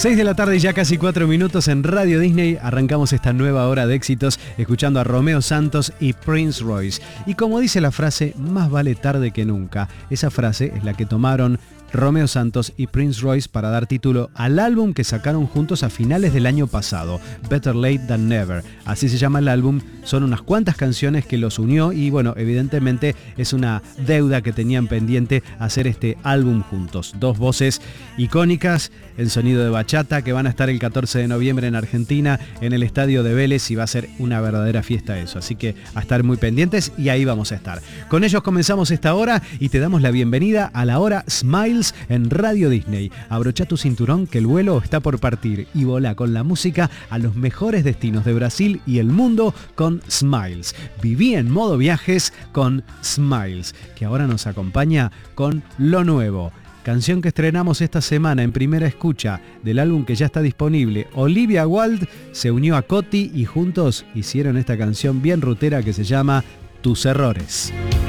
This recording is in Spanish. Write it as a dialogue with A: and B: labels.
A: 6 de la tarde y ya casi 4 minutos en Radio Disney. Arrancamos esta nueva hora de éxitos escuchando a Romeo Santos y Prince Royce. Y como dice la frase, más vale tarde que nunca. Esa frase es la que tomaron Romeo Santos y Prince Royce para dar título al álbum que sacaron juntos a finales del año pasado, Better Late Than Never. Así se llama el álbum, son unas cuantas canciones que los unió y bueno, evidentemente es una deuda que tenían pendiente hacer este álbum juntos. Dos voces icónicas, el sonido de bachata, que van a estar el 14 de noviembre en Argentina, en el Estadio de Vélez, y va a ser una verdadera fiesta eso. Así que a estar muy pendientes y ahí vamos a estar. Con ellos comenzamos esta hora y te damos la bienvenida a la hora Smiles en Radio Disney. Abrocha tu cinturón que el vuelo está por partir y volá con la música a los mejores destinos de Brasil y el mundo con Smiles. Viví en modo viajes con Smiles, que ahora nos acompaña con Lo Nuevo. Canción que estrenamos esta semana en primera escucha del álbum que ya está disponible. Olivia Wilde se unió a Coti y juntos hicieron esta canción bien rutera que se llama Tus Errores.